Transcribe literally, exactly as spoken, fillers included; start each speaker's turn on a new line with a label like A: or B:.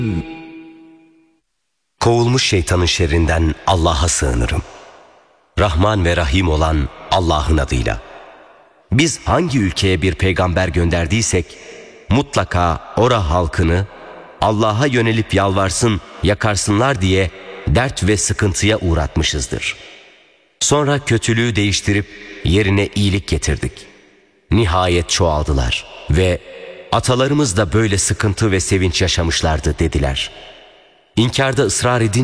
A: Kovulmuş şeytanın şerrinden Allah'a sığınırım. Rahman ve Rahim olan Allah'ın adıyla. Biz hangi ülkeye bir peygamber gönderdiysek, mutlaka ora halkını Allah'a yönelip yalvarsın, yakarsınlar diye dert ve sıkıntıya uğratmışızdır. Sonra kötülüğü değiştirip yerine iyilik getirdik. Nihayet çoğaldılar ve atalarımız da böyle sıkıntı ve sevinç yaşamışlardı dediler. İnkarda ısrar edin.